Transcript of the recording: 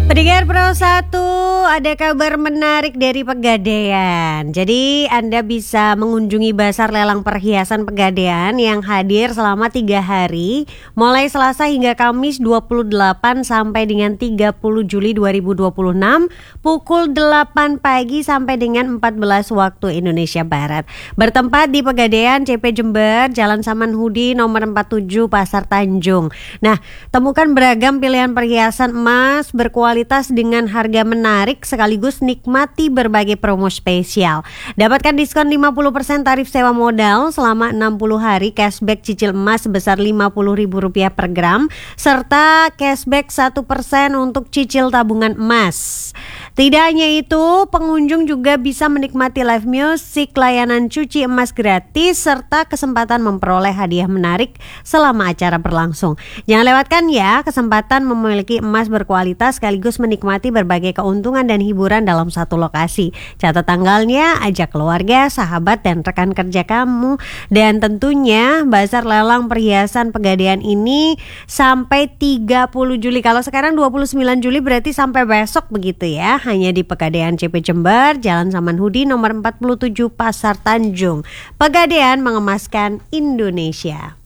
Pendengar Pro 1, ada kabar menarik dari Pegadaian. Jadi Anda bisa mengunjungi Basar Lelang Perhiasan Pegadaian yang hadir selama 3 hari, mulai Selasa hingga Kamis 28 sampai dengan 30 Juli 2026, pukul 8 pagi sampai dengan 14 waktu Indonesia Barat. Bertempat di Pegadaian CP Jember, Jalan Samanhudi nomor 47 Pasar Tanjung. Nah, temukan beragam pilihan perhiasan emas berkualitas dengan harga menarik sekaligus nikmati berbagai promo spesial. Dapatkan diskon 50% tarif sewa modal selama 60 hari, cashback cicil emas sebesar Rp50.000 per gram, serta cashback 1% untuk cicil tabungan emas. Tidak hanya itu, pengunjung juga bisa menikmati live music, layanan cuci emas gratis, serta kesempatan memperoleh hadiah menarik selama acara berlangsung. Jangan lewatkan ya kesempatan memiliki emas berkualitas sekaligus menikmati berbagai keuntungan dan hiburan dalam satu lokasi. Catat tanggalnya, ajak keluarga, sahabat, dan rekan kerja kamu. Dan tentunya Basar Lelang Perhiasan Pegadaian ini sampai 30 Juli. Kalau sekarang 29 Juli berarti sampai besok begitu ya. Hanya di Pegadaian CP Jember, Jalan Samanhudi nomor 47 Pasar Tanjung. Pegadaian mengemaskan Indonesia.